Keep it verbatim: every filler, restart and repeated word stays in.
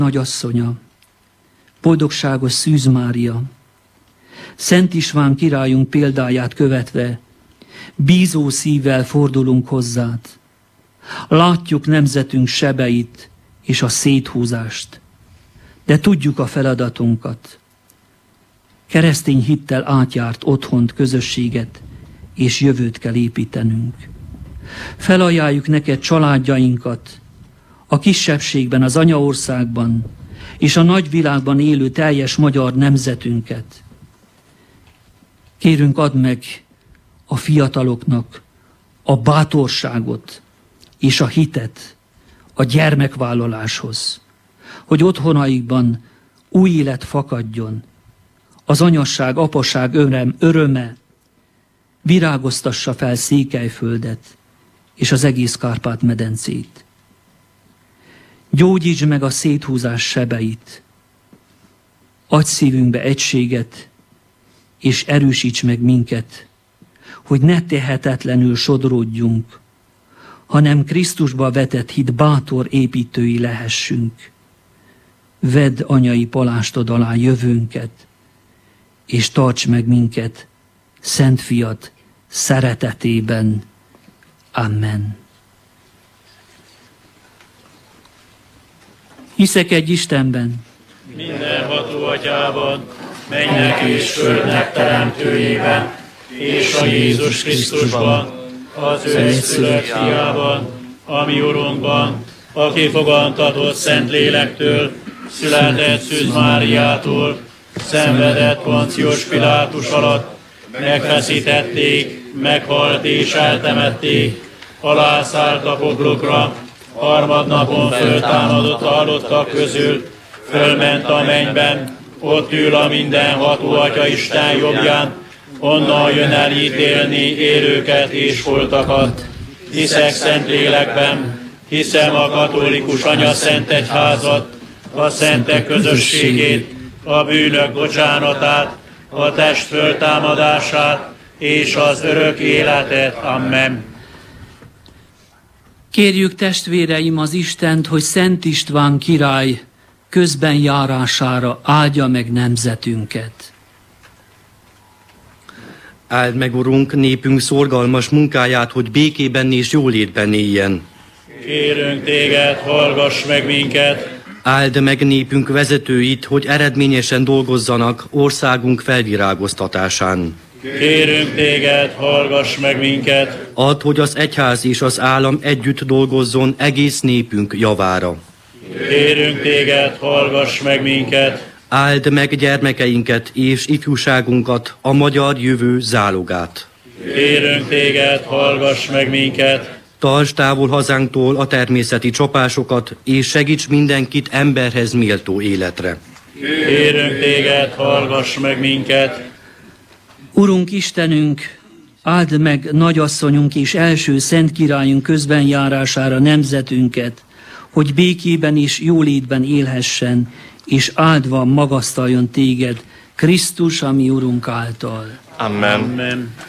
nagyasszonya, boldogságos Szűz Mária, Szent István királyunk példáját követve, bízó szívvel fordulunk hozzád. Látjuk nemzetünk sebeit és a széthúzást, de tudjuk a feladatunkat. Keresztény hittel átjárt otthont, közösséget és jövőt kell építenünk. Felajánljuk neked családjainkat, a kisebbségben, az anyaországban és a nagyvilágban élő teljes magyar nemzetünket. Kérünk, add meg a fiataloknak a bátorságot és a hitet a gyermekvállaláshoz, hogy otthonaikban új élet fakadjon, az anyasság, apaság öröm, öröme virágoztassa fel Székelyföldet és az egész Kárpát-medencét. Gyógyítsd meg a széthúzás sebeit, adj szívünkbe egységet, és erősíts meg minket, hogy ne tehetetlenül sodródjunk, hanem Krisztusba vetett hit bátor építői lehessünk. Vedd anyai palástod alá jövőnket, és tarts meg minket Szent Fiad szeretetében. Amen. Hiszek egy Istenben, mindenható Atyában, mennek és földnek teremtőjében, és a Jézus Krisztusban, az ő egyszülött fiában, a mi Urunkban, aki fogantatott Szentlélektől, született Szűz Máriától, szenvedett Poncius Pilátus alatt, megfeszítették, meghalt és eltemették, alászállt a poklokra, harmadnapon föltámadott halottak közül, fölment a mennyben, ott ül a mindenható Atya Isten jobbján, onnan jön el ítélni élőket és holtakat. Hiszek Szentlélekben, hiszem a katolikus Anya Szent Egyházat, a szentek közösségét, a bűnök bocsánatát, a test föltámadását és az örök életet. Amen. Kérjük, testvéreim, az Istent, hogy Szent István király közben járására áldja meg nemzetünket. Áld meg, Urunk, népünk szorgalmas munkáját, hogy békében és jólétben éljen. Kérünk téged, hallgass meg minket. Áld meg népünk vezetőit, hogy eredményesen dolgozzanak országunk felvirágoztatásán. Kérünk téged, hallgass meg minket. Add, hogy az egyház és az állam együtt dolgozzon egész népünk javára. Kérünk téged, hallgass meg minket. Áld meg gyermekeinket és ifjúságunkat, a magyar jövő zálogát. Kérünk téged, hallgass meg minket. Tartsd távol hazánktól a természeti csapásokat, és segíts mindenkit emberhez méltó életre. Kérünk téged, hallgass meg minket. Urunk Istenünk, áld meg nagyasszonyunk és első szent királyunk közben járására nemzetünket, hogy békében és jólétben élhessen, és áldva magasztaljon téged, Krisztus, a mi Urunk által. Amen. Amen.